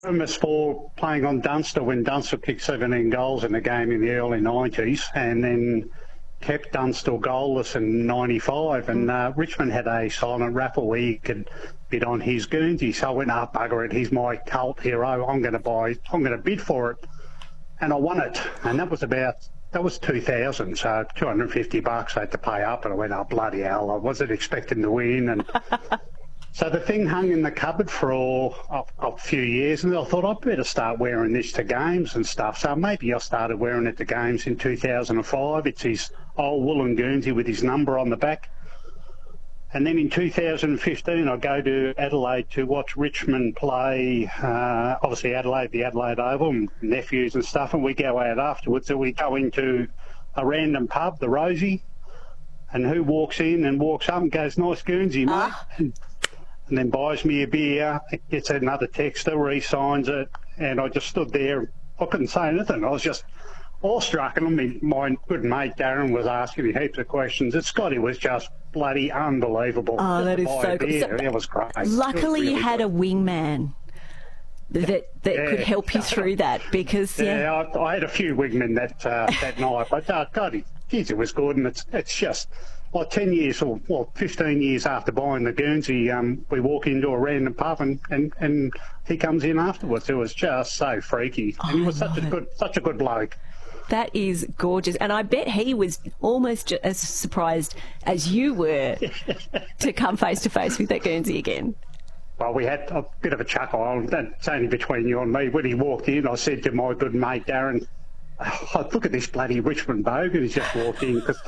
famous for playing on Dunster when Dunster kicked 17 goals in a game in the early 90s and then kept Dunster goalless in 95. And Richmond had a silent raffle where you could bid on his Guernsey. So I went, bugger it, he's my cult hero. I'm going to bid for it. And I won it. And that was 2000, so $250 I had to pay up, and I went, bloody hell, I wasn't expecting to win. And so the thing hung in the cupboard for a few years, and I thought I'd better start wearing this to games and stuff. So maybe I started wearing it to games in 2005. It's his old woolen Guernsey with his number on the back. And then in 2015, I go to Adelaide to watch Richmond play, obviously Adelaide, the Adelaide Oval, nephews and stuff, and we go out afterwards, and we go into a random pub, the Rosie, and who walks in and walks up and goes, nice Guernsey, mate, and then buys me a beer, gets another texter, re-signs it, and I just stood there. I couldn't say anything. I was just awestruck, and my good mate Darren was asking me heaps of questions. And Scotty was just bloody unbelievable. Oh, that is so good. So, it was great. Luckily, you had a wingman that could help you through that, because I had a few wingmen that night, but God, geez, it was good, and it's just. Well, 10 years or 15 years after buying the Guernsey, we walk into a random pub and he comes in afterwards. It was just so freaky. And he was such a good bloke. That is gorgeous. And I bet he was almost as surprised as you were to come face to face with that Guernsey again. Well, we had a bit of a chuckle. That's only between you and me. When he walked in, I said to my good mate Darren, look at this bloody Richmond bogan who's just walked in, because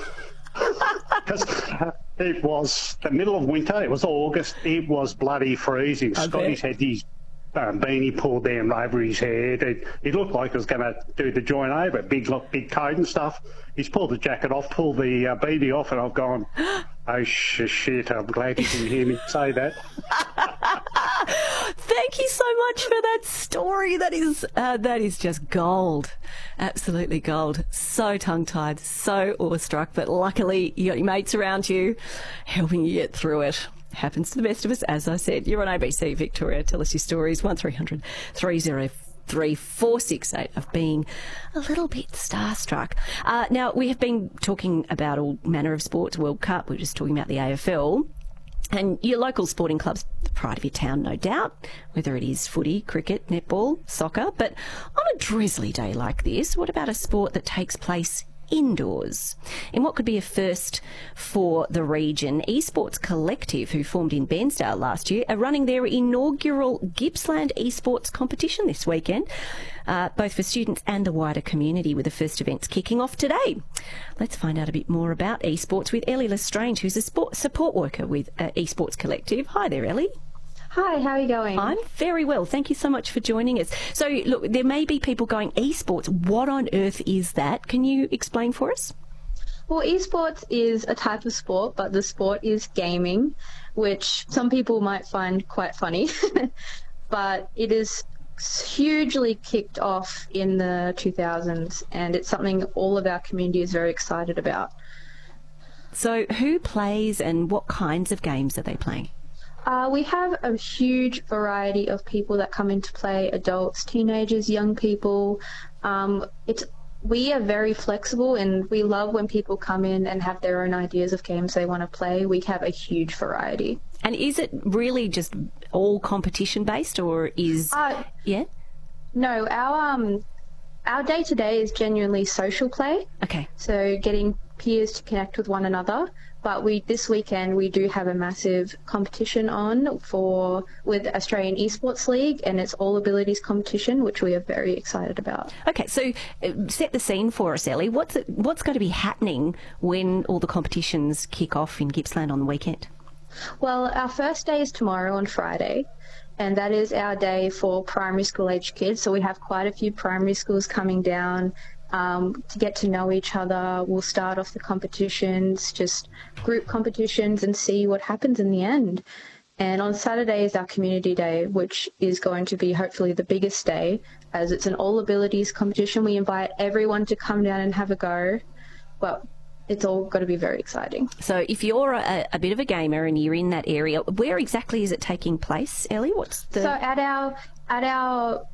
it was the middle of winter. It was August. It was bloody freezing. Scotty's had his beanie pulled down over his head. He looked like he was going to do the joint over. Big coat and stuff. He's pulled the jacket off, pulled the beanie off, and I've gone, oh shit, I'm glad you didn't hear me say that. Thank you so much for that story. That is just gold. Absolutely gold. So tongue-tied, so awestruck, but luckily you got your mates around you helping you get through it. Happens to the best of us, as I said. You're on ABC Victoria. Tell us your stories. 1300 303 468 of being a little bit starstruck. Now, we have been talking about all manner of sports. World Cup, we're just talking about the AFL. And your local sporting club's the pride of your town, no doubt, whether it is footy, cricket, netball, soccer. But on a drizzly day like this, what about a sport that takes place indoors? In what could be a first for the region, Esports Collective, who formed in Bairnsdale last year, are running their inaugural Gippsland Esports competition this weekend, both for students and the wider community, with the first events kicking off today. Let's find out a bit more about esports with Ellie Lestrange, who's a support worker with Esports Collective. Hi there, Ellie. Hi, how are you going? I'm very well. Thank you so much for joining us. So, look, there may be people going, esports, what on earth is that? Can you explain for us? Well, esports is a type of sport, but the sport is gaming, which some people might find quite funny. But it is hugely kicked off in the 2000s, and it's something all of our community is very excited about. So who plays and what kinds of games are they playing? We have a huge variety of people that come into play, adults, teenagers, young people. We are very flexible, and we love when people come in and have their own ideas of games they want to play. We have a huge variety. And is it really just all competition based, or is yeah? No, our day-to-day is genuinely social play. Okay. So getting peers to connect with one another. But this weekend we do have a massive competition on with Australian Esports League, and it's all abilities competition, which we are very excited about. Okay, so set the scene for us, Ellie. What's going to be happening when all the competitions kick off in Gippsland on the weekend? Well, our first day is tomorrow on Friday, and that is our day for primary school age kids. So we have quite a few primary schools coming down to get to know each other. We'll start off the competitions, just group competitions, and see what happens in the end. And on Saturday is our community day, which is going to be hopefully the biggest day, as it's an all abilities competition. We invite everyone to come down and have a go. Well, it's all going to be very exciting. So if you're a bit of a gamer and you're in that area, where exactly is it taking place, Ellie? So at our at our